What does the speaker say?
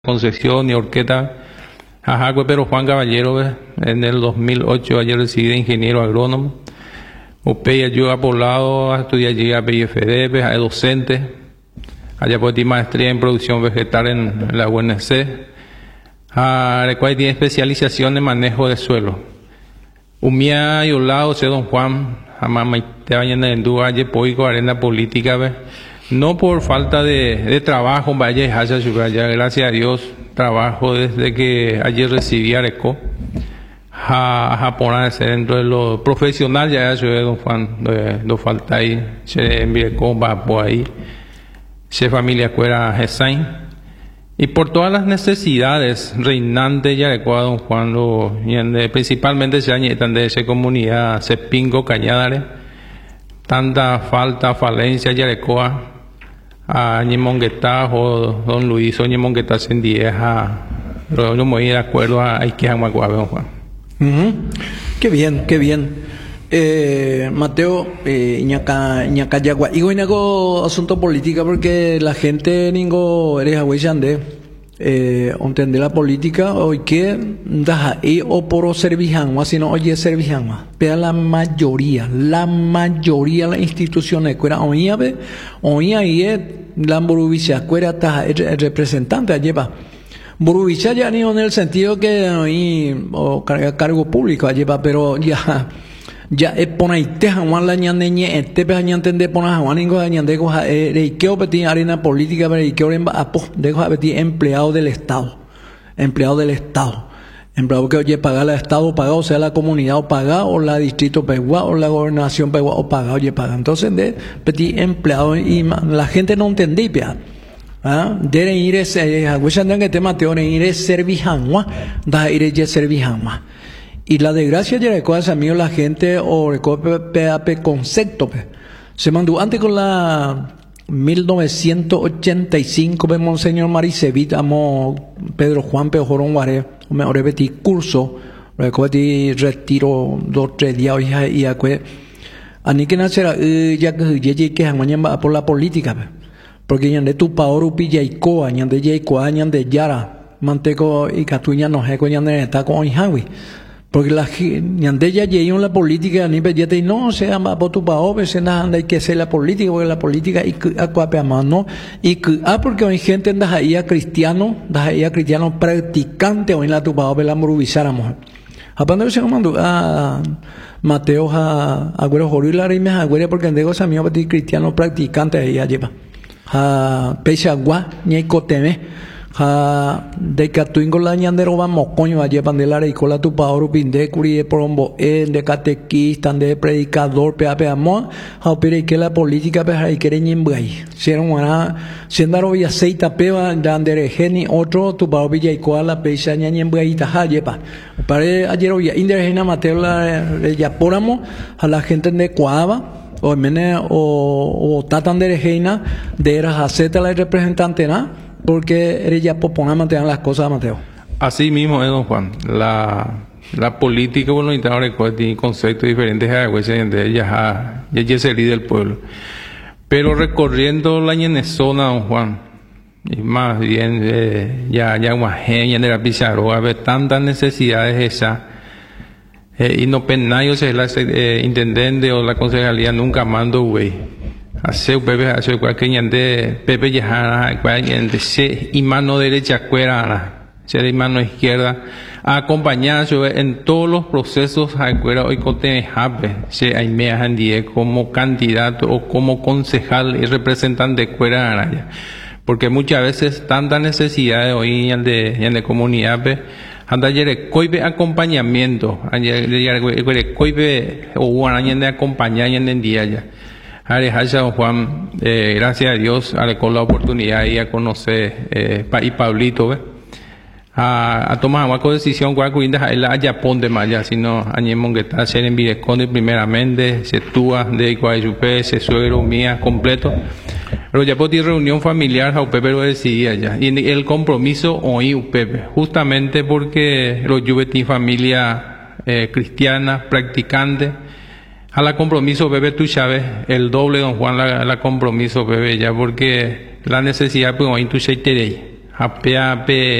Concepción y Orqueta, Ajacue, pero Juan Caballero, en el 2008, ayer recibí de ingeniero agrónomo. Upey ayuda por lado, estudié allí a PIFD, a docente, allá pues tiene maestría en producción vegetal en la UNC. Recuerda tiene especialización en manejo de suelo. Umía y Olado, sé don Juan, jamás te vayan en duda, ayer poico arena política, no por falta de trabajo, vaya gracias a Dios, trabajo desde que ayer recibí Areco, a ponerse dentro de lo profesional, ya yo don Juan, no falta ahí, se envió va por ahí, se familia fuera Jesain, y por todas las necesidades reinantes ya adecuadas don Juan, principalmente se añetan de esa comunidad, se pingo cañadare, tanta falta, falencia ya adecuada, a Ñemonguetá o don Luis o Ñemonguetá Sendieja, pero no me voy de acuerdo a que Juan. Qué bien, qué bien. Mateo, ñaca yagua. Y hoy hago asunto política porque la gente ningo eres aguayande. Entender la política hoy que da y o por servijanma sino oye servijanma pero la mayoría las instituciones que era oía y la Burubicha que era el representante lleva Burubicha ya ni en el sentido que hoy o cargo público lleva pero ya ponaite Juan la ñandeñe este peña entender pona Juan ningo ñande coja que opeti arena política pero que oremba apo dejo abeti empleado del Estado empleado que oye pagar al Estado pagado o sea la comunidad o paga o la distrito pegua o la gobernación pegua o paga oye paga entonces de petit empleado y la gente no entendí pia debe ir ese que tema te ir servijanwa da ir ya servijanwa. Y la desgracia ya de cosas amigo la gente o PAP concepto se mandó antes con la 1985 Monseñor Maricevit amo Pedro Juan Pejorón Guare me repetí curso recordé retiro 2-3 días y acue ani que nacerá ya que mañana por la política porque ya de tu paoru pilla y coa ya de yara manteco y catuña no es coña de está con Hawi porque la gente ya llegó en la política ni pedía no se llama por tu paobe se nada hay que hacer la política porque la política y acuapea mano y porque hay gente anda ahí a cristiano practicante o en la tu paobe la morubizáramos apando se mando a Mateo a agüero jorila rimes agüero porque andego esa mío petit cristiano practicante ahí lleva a pechagua ni coteme de catuingo la ñandero vamos coño allí pandelara y cola tu paoro pinde curi de porombo de catequista de predicador pe amo a pero que la política pe hay que ñembay sieron una sendaro y aceite peba dandere geni otro tu paoro villa y cola peisa ñembay ta yepa pare ayer hoy indergena Mateo la ya poramo a la gente de Coaba o mene o tatan de reina de era haceta la representante porque eres ya poponama te dan las cosas Mateo. Así mismo es don Juan, la política voluntaria tiene conceptos diferentes a ella es el líder del pueblo, pero recorriendo la ñenezona don Juan y más bien ya una genia de la Pizarro a ver tantas necesidades esas y no penayo se la intendente o la concejalía nunca mando güey hace Pepe hace cualquier de Pepe Yajara cualquier se y mano derecha cuera se de mano izquierda acompañar en todos los procesos a cuera hoy cote jabe se hay me handie como candidato o como concejal y representante cuera araya porque muchas veces tantas necesidades hoy en de comunidad anda ayer coibe acompañamiento ayer coibe o araña de acompañar en día ya don Juan, gracias a Dios, con la oportunidad de ir a conocer y Pablito, a tomar una decisión cuando él haya ponte maya, sino añemos que está ser en Videconde primeramente, se túa de Guayupe, se suegro mía completo, pero ya por reunión familiar, a Pepe lo decidía ya, y el compromiso hoy Pepe, justamente porque los Juventud familia cristiana, practicante. A la compromiso bebé tú sabes el doble don Juan la compromiso bebé ya porque la necesidad pues hoy tú se hapeape